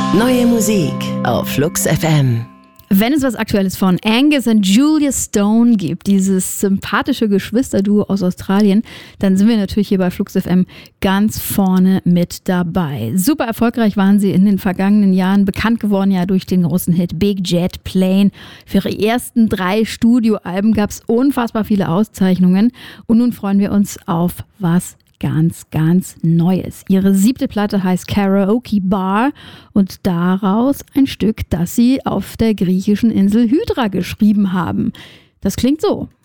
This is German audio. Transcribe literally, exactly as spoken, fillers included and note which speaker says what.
Speaker 1: Neue Musik auf Flux F M.
Speaker 2: Wenn es was Aktuelles von Angus und Julia Stone gibt, dieses sympathische Geschwisterduo aus Australien, dann sind wir natürlich hier bei Flux F M ganz vorne mit dabei. Super erfolgreich waren sie in den vergangenen Jahren, bekannt geworden ja durch den großen Hit Big Jet Plane. Für ihre ersten drei Studioalben gab es unfassbar viele Auszeichnungen und nun freuen wir uns auf was ganz, ganz Neues. Ihre siebte Platte heißt Karaoke Bar und daraus ein Stück, das sie auf der griechischen Insel Hydra geschrieben haben. Das klingt so.